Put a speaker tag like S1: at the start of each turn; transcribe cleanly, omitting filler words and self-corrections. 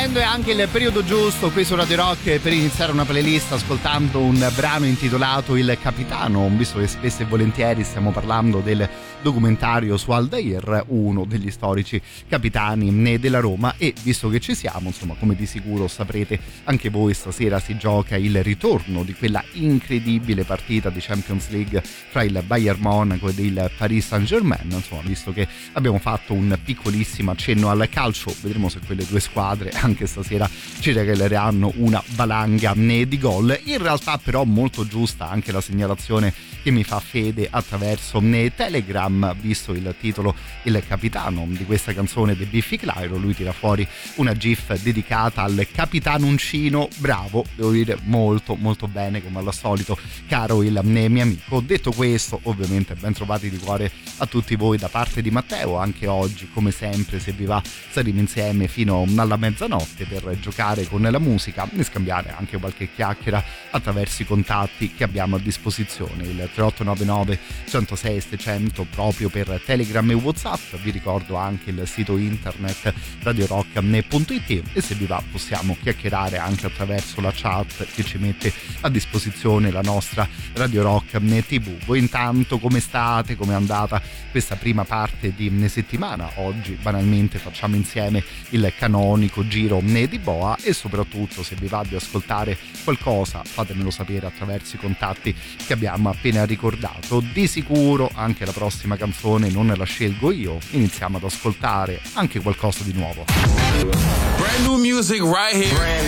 S1: dicendo è anche il periodo giusto qui su Radio Rock per iniziare una playlist ascoltando un brano intitolato Il Capitano, visto che spesso e volentieri stiamo parlando del documentario su Aldair, uno degli storici capitani della Roma, e visto che ci siamo, insomma, come di sicuro saprete anche voi, stasera si gioca il ritorno di quella incredibile partita di Champions League fra il Bayern Monaco ed il Paris Saint-Germain. Insomma, visto che abbiamo fatto un piccolissimo accenno al calcio, vedremo se quelle due squadre anche stasera ci regaleranno una valanga di gol. In realtà però molto giusta anche la segnalazione che mi fa Fede attraverso Telegram, visto il titolo Il Capitano di questa canzone di Biffy Clyro. Lui tira fuori una gif dedicata al Capitanuncino, bravo, devo dire molto molto bene come al solito, caro il mio amico. Detto questo, ovviamente ben trovati di cuore a tutti voi da parte di Matteo. Anche oggi come sempre, se vi va, saremo insieme fino alla mezzanotte per giocare con la musica e scambiare anche qualche chiacchiera attraverso i contatti che abbiamo a disposizione, il 3899 106 700 proprio per Telegram e WhatsApp. Vi ricordo anche il sito internet radiorock.it e se vi va possiamo chiacchierare anche attraverso la chat che ci mette a disposizione la nostra Radio Rock TV. Voi intanto come state? Come è andata questa prima parte di settimana? Oggi banalmente facciamo insieme il canonico giro di boa e soprattutto, se vi va di ascoltare qualcosa, fatemelo sapere attraverso i contatti che abbiamo appena ricordato. Di sicuro anche la prossima canzone non la scelgo io, iniziamo ad ascoltare anche qualcosa di nuovo.
S2: Brand new music right here.